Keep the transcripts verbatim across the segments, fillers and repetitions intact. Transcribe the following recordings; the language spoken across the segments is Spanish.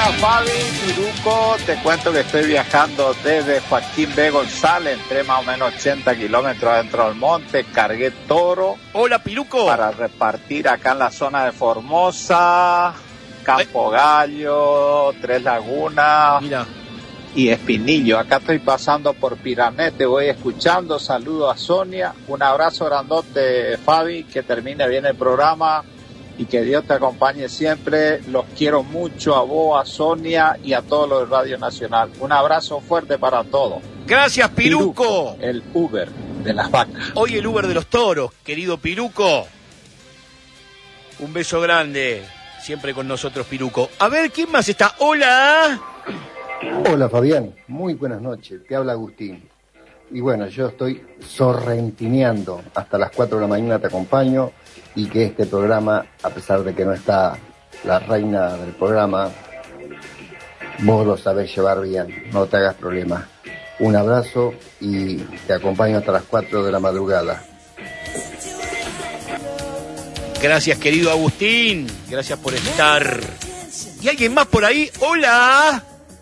Fabi, Piruco, te cuento que estoy viajando desde Joaquín B. González, entré más o menos ochenta kilómetros adentro del monte, cargué toro. Hola, Piruco. Para repartir acá en la zona de Formosa, Campo Gallo, Tres Lagunas. Mira. Y Espinillo. Acá estoy pasando por Piranet, te voy escuchando, saludo a Sonia, un abrazo grandote, Fabi, que termine bien el programa y que Dios te acompañe siempre. Los quiero mucho a vos, a Sonia y a todos los de Radio Nacional. Un abrazo fuerte para todos. Gracias, Piruco. Piruco, el Uber de las vacas. Hoy el Uber de los toros, querido Piruco. Un beso grande, siempre con nosotros, Piruco. A ver, ¿quién más está? Hola. Hola Fabián, muy buenas noches, te habla Agustín. Y bueno, yo estoy sorrentineando, hasta las cuatro de la mañana te acompaño, y que este programa, a pesar de que no está la reina del programa, vos lo sabés llevar bien, no te hagas problemas. Un abrazo y te acompaño hasta las cuatro de la madrugada. Gracias, querido Agustín, gracias por estar. ¿Y alguien más por ahí? Hola.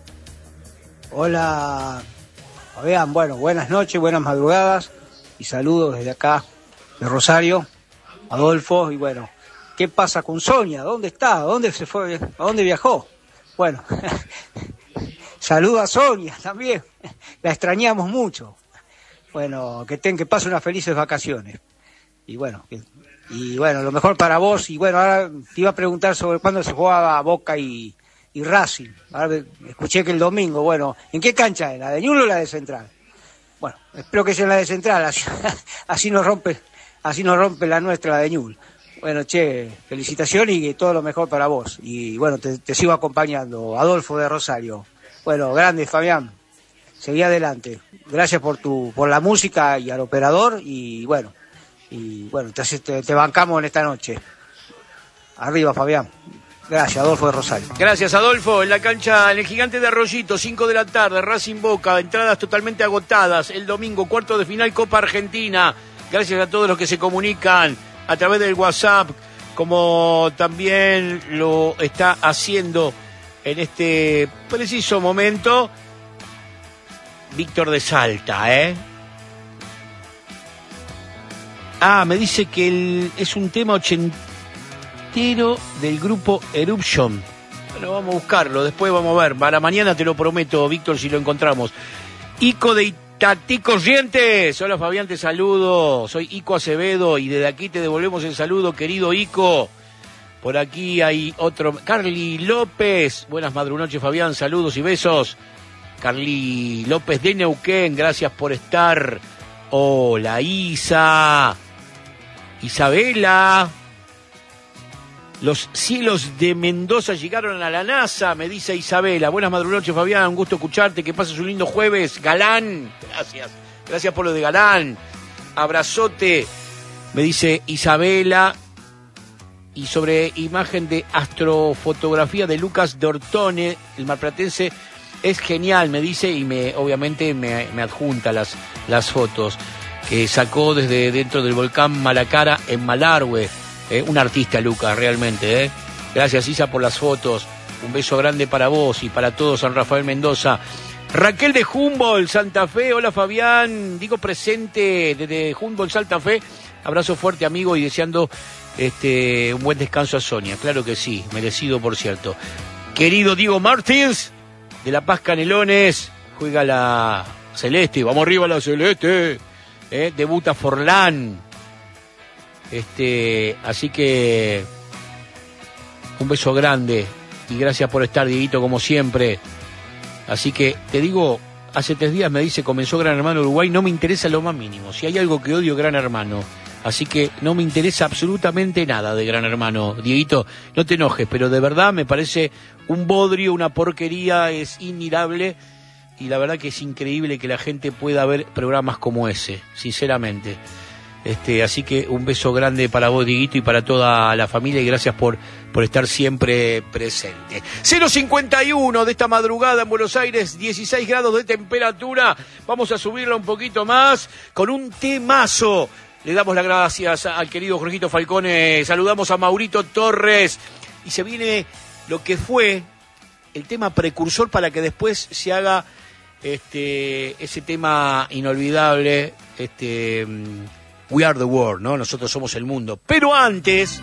Hola, Fabián, bueno, buenas noches, buenas madrugadas y saludos desde acá de Rosario, Adolfo, y bueno, ¿qué pasa con Sonia? ¿Dónde está? ¿A dónde se fue? ¿A dónde viajó? Bueno, saludo a Sonia también, la extrañamos mucho. Bueno, que ten, que pase unas felices vacaciones. Y bueno, que, y bueno, lo mejor para vos, y bueno, ahora te iba a preguntar sobre cuándo se jugaba Boca y... y Racing. Ahora escuché que el domingo, bueno, ¿en qué cancha es? ¿La de Ñuble o la de Central? Bueno, espero que sea la de Central, así, así nos rompe, así nos rompe la nuestra, la de Ñuble. Bueno, che, felicitaciones y todo lo mejor para vos. Y bueno, te, te sigo acompañando, Adolfo de Rosario. Bueno, grande Fabián, seguí adelante. Gracias por tu, por la música y al operador, y bueno, y bueno, te, te, te bancamos en esta noche. Arriba, Fabián. Gracias, Adolfo de Rosario. Gracias, Adolfo. En la cancha, en el Gigante de Arroyito, cinco de la tarde, Racing Boca, entradas totalmente agotadas. El domingo, cuarto de final, Copa Argentina. Gracias a todos los que se comunican a través del WhatsApp, como también lo está haciendo en este preciso momento Víctor de Salta, ¿eh? Ah, me dice que el, es un tema ochenta del grupo Eruption. Bueno, vamos a buscarlo, después vamos a ver. Para mañana te lo prometo, Víctor, si lo encontramos. Ico de Itatí Corrientes. Hola Fabián, te saludo. Soy Ico Acevedo y desde aquí te devolvemos el saludo, querido Ico. Por aquí hay otro. Carly López. Buenas madrunoches, Fabián. Saludos y besos. Carly López de Neuquén, gracias por estar. Hola Isa. Isabela. Los cielos de Mendoza llegaron a la NASA, me dice Isabela. Buenas madrugonoches, Fabián, un gusto escucharte, que pases un lindo jueves. Galán, gracias, gracias por lo de Galán. Abrazote, me dice Isabela. Y sobre imagen de astrofotografía de Lucas Dortone, el marplatense, es genial, me dice, y me obviamente me, me adjunta las, las fotos que sacó desde dentro del volcán Malacara en Malargüe. Eh, un artista, Lucas, realmente, ¿eh? Gracias, Isa, por las fotos. Un beso grande para vos y para todos, San Rafael Mendoza. Raquel de Humboldt, Santa Fe. Hola, Fabián. Digo presente desde Humboldt, Santa Fe. Abrazo fuerte, amigo, y deseando este un buen descanso a Sonia. Claro que sí, merecido, por cierto. Querido Diego Martins, de La Paz Canelones, juega la Celeste. Vamos arriba la Celeste. Eh, debuta Forlán. Este, así que un beso grande y gracias por estar, Dieguito, como siempre. Así que te digo, hace tres días me dice, comenzó Gran Hermano Uruguay, no me interesa lo más mínimo. Si hay algo que odio, Gran Hermano. Así que no me interesa absolutamente nada de Gran Hermano. Dieguito, no te enojes, pero de verdad me parece un bodrio, una porquería, es inmirable. Y la verdad que es increíble que la gente pueda ver programas como ese, sinceramente. Este, así que un beso grande para vos, Dieguito, y para toda la familia, y gracias por, por estar siempre presente. cero cincuenta y uno de esta madrugada en Buenos Aires, dieciséis grados de temperatura. Vamos a subirla un poquito más con un temazo. Le damos las gracias al querido Jorgito Falcone, saludamos a Maurito Torres, y se viene lo que fue el tema precursor para que después se haga este ese tema inolvidable, este We Are the World, ¿no? Nosotros somos el mundo. Pero antes,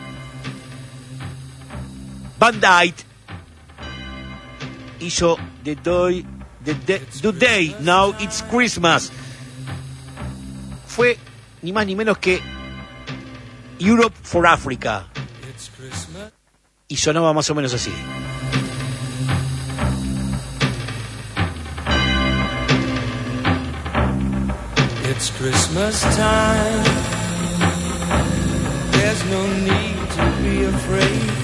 Van Dyke hizo The Day, the, the, the Day Now It's Christmas. Fue ni más ni menos que Europe for Africa. Y sonaba más o menos así. It's Christmas time. There's no need to be afraid.